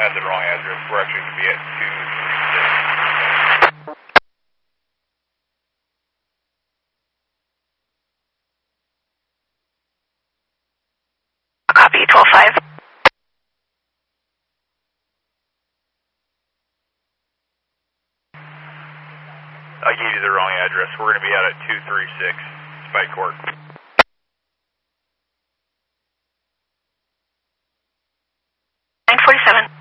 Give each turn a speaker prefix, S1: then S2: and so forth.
S1: Had the wrong address. We're actually going to be at 236.
S2: Copy, 12-5.
S1: I gave you the wrong address. We're going to be out at 236 Spike Court.
S2: 947.